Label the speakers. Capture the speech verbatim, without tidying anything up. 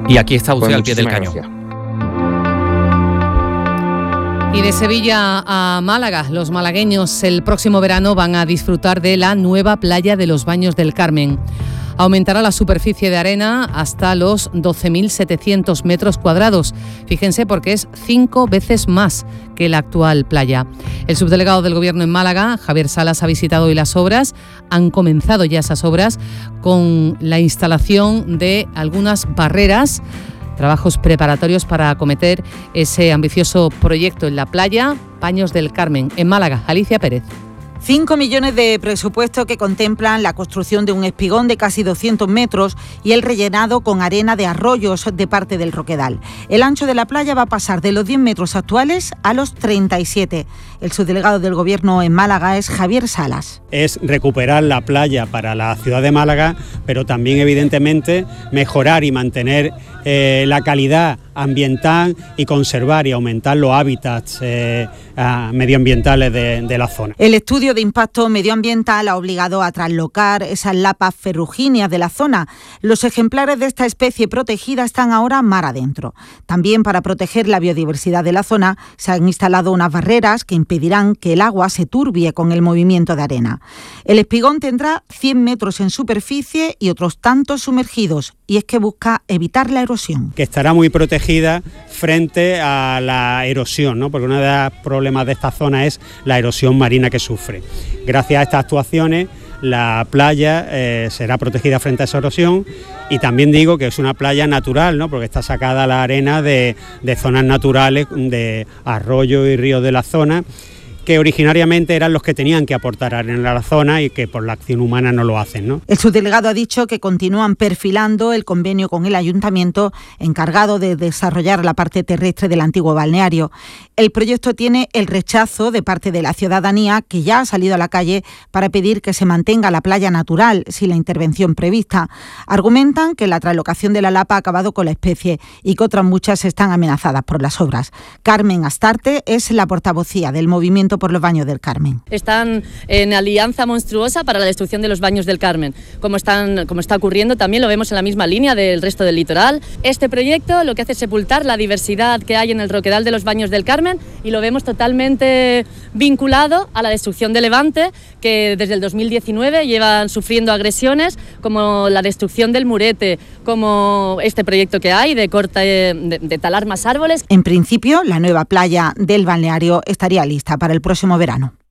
Speaker 1: Y aquí está usted
Speaker 2: Pues
Speaker 1: al pie del cañón.
Speaker 2: gracias.
Speaker 3: Y de Sevilla a Málaga, los malagueños el próximo verano van a disfrutar de la nueva playa de los Baños del Carmen. Aumentará la superficie de arena hasta los doce mil setecientos metros cuadrados. Fíjense, porque es cinco veces más que la actual playa. El subdelegado del Gobierno en Málaga, Javier Salas, ha visitado hoy las obras. Han comenzado ya esas obras con la instalación de algunas barreras, trabajos preparatorios para acometer ese ambicioso proyecto en la playa Baños del Carmen, en Málaga. Alicia Pérez.
Speaker 4: cinco millones de presupuesto que contemplan la construcción de un espigón de casi doscientos metros y el rellenado con arena de arroyos de parte del Roquedal. El ancho de la playa va a pasar de los diez metros actuales a los treinta y siete. El subdelegado del Gobierno en Málaga es Javier Salas.
Speaker 5: Es recuperar la playa para la ciudad de Málaga, pero también evidentemente mejorar y mantener eh, la calidad ambiental y conservar y aumentar los hábitats eh, medioambientales de, de la zona.
Speaker 4: El estudio de impacto medioambiental ha obligado a traslocar esas lapas ferrugíneas de la zona. Los ejemplares de esta especie protegida están ahora mar adentro. También, para proteger la biodiversidad de la zona, se han instalado unas barreras que impedirán que el agua se turbie con el movimiento de arena. El espigón tendrá cien metros en superficie y otros tantos sumergidos, y es que busca evitar la erosión.
Speaker 5: Que estará muy protegida frente a la erosión, ¿no? Porque uno de los problemas de esta zona es la erosión marina que sufre. Gracias a estas actuaciones, la playa eh, será protegida frente a esa erosión, y también digo que es una playa natural, ¿no? Porque está sacada la arena de, de zonas naturales, de arroyos y ríos de la zona, que originariamente eran los que tenían que aportar arena a la zona y que por la acción humana no lo hacen, ¿no?
Speaker 4: El subdelegado ha dicho que continúan perfilando el convenio con el ayuntamiento encargado de desarrollar la parte terrestre del antiguo balneario. El proyecto tiene el rechazo de parte de la ciudadanía, que ya ha salido a la calle para pedir que se mantenga la playa natural sin la intervención prevista. Argumentan que la traslocación de la lapa ha acabado con la especie y que otras muchas están amenazadas por las obras. Carmen Astarte es la portavocía del movimiento por los Baños del Carmen.
Speaker 6: Están en alianza monstruosa para la destrucción de los Baños del Carmen. Como, están, como está ocurriendo, también lo vemos en la misma línea del resto del litoral. Este proyecto lo que hace es sepultar la diversidad que hay en el Roquedal de los Baños del Carmen, y lo vemos totalmente vinculado a la destrucción de Levante, que desde el dos mil diecinueve llevan sufriendo agresiones como la destrucción del Murete, como este proyecto que hay de, corta, de, de talar más árboles.
Speaker 4: En principio, la nueva playa del balneario estaría lista para el próximo verano.